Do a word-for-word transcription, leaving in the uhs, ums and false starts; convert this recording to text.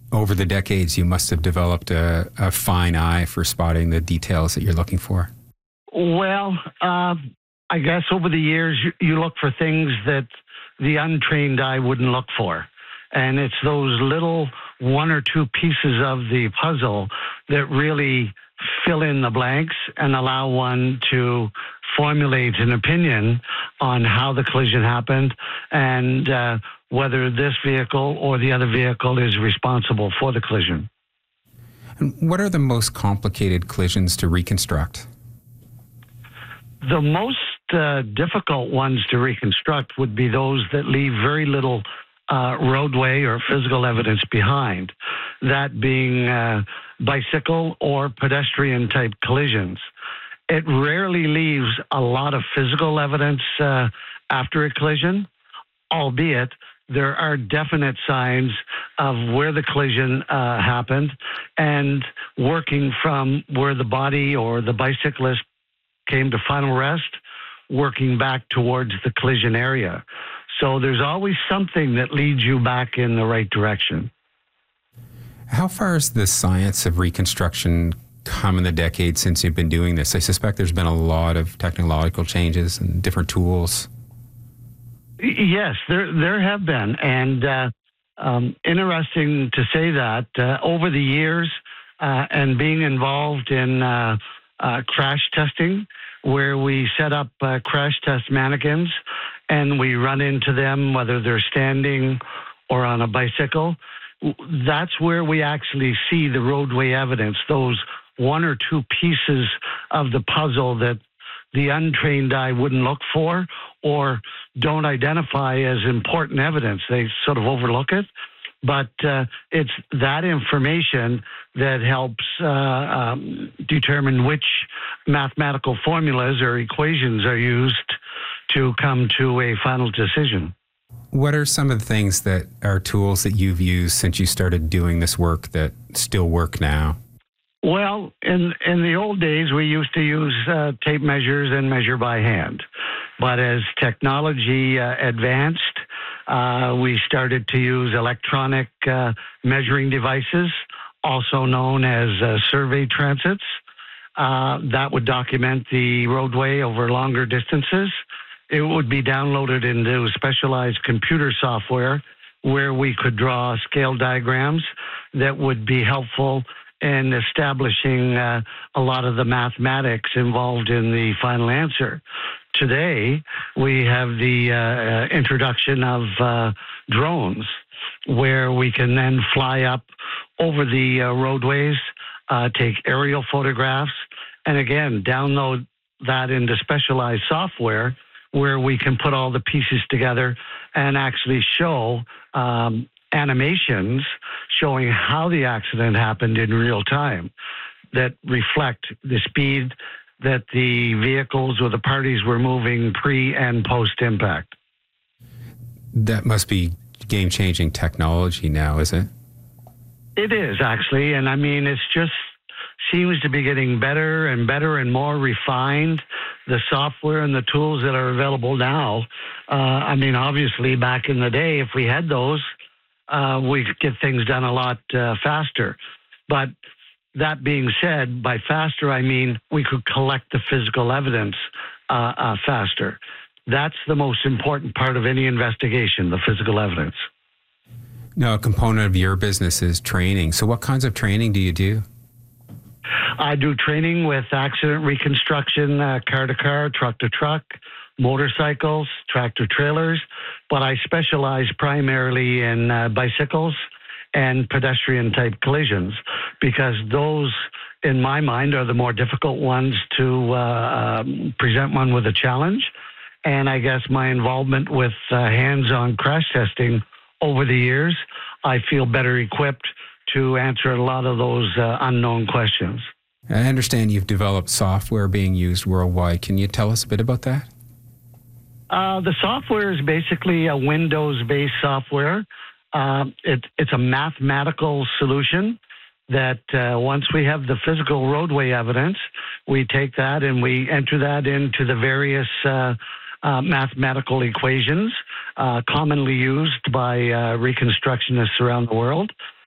over the decades, you must have developed a, a fine eye for spotting the details that you're looking for. Well, uh, I guess over the years, you, you look for things that the untrained eye wouldn't look for. And it's those little one or two pieces of the puzzle that really fill in the blanks and allow one to formulate an opinion on how the collision happened and uh, whether this vehicle or the other vehicle is responsible for the collision. And what are the most complicated collisions to reconstruct? The most uh, difficult ones to reconstruct would be those that leave very little uh, roadway or physical evidence behind, that being uh, bicycle or pedestrian type collisions. It rarely leaves a lot of physical evidence uh, after a collision, albeit there are definite signs of where the collision uh, happened and working from where the body or the bicyclist came to final rest, working back towards the collision area. So there's always something that leads you back in the right direction. How far has the science of reconstruction come in the decades since you've been doing this? I suspect there's been a lot of technological changes and different tools. Yes, there there have been. And uh, um, interesting to say that uh, over the years uh, and being involved in uh, uh, crash testing, where we set up uh, crash test mannequins and we run into them, whether they're standing or on a bicycle, that's where we actually see the roadway evidence, those one or two pieces of the puzzle that the untrained eye wouldn't look for or don't identify as important evidence. They sort of overlook it. But uh, it's that information that helps uh, um, determine which mathematical formulas or equations are used to come to a final decision. What are some of the things that are tools that you've used since you started doing this work that still work now? Well, in in the old days, we used to use uh, tape measures and measure by hand. But as technology uh, advanced, uh, we started to use electronic uh, measuring devices, also known as uh, survey transits. Uh, that would document the roadway over longer distances. It would be downloaded into specialized computer software where we could draw scale diagrams that would be helpful in establishing uh, a lot of the mathematics involved in the final answer. Today, we have the uh, introduction of uh, drones, where we can then fly up over the uh, roadways, uh, take aerial photographs, and again, download that into specialized software where we can put all the pieces together and actually show um, animations showing how the accident happened in real time that reflect the speed that the vehicles or the parties were moving pre and post impact. That must be game-changing technology now, is it? It is, actually. And I mean, it's just seems to be getting better and better and more refined. The software and the tools that are available now. Uh, I mean, obviously, back in the day, if we had those, uh, we could get things done a lot uh, faster. But that being said, by faster, I mean we could collect the physical evidence uh, uh, faster. That's the most important part of any investigation, the physical evidence. Now, a component of your business is training. So what kinds of training do you do? I do training with accident reconstruction, uh, car to car, truck to truck, motorcycles, tractor trailers, but I specialize primarily in uh, bicycles and pedestrian type collisions because those, in my mind, are the more difficult ones to uh, um, present one with a challenge. And I guess my involvement with uh, hands-on crash testing over the years, I feel better equipped to answer a lot of those uh, unknown questions. I understand you've developed software being used worldwide. Can you tell us a bit about that? Uh, the software is basically a Windows-based software. Uh, it, it's a mathematical solution that uh, once we have the physical roadway evidence, we take that and we enter that into the various uh, uh, mathematical equations uh, commonly used by uh, reconstructionists around the world.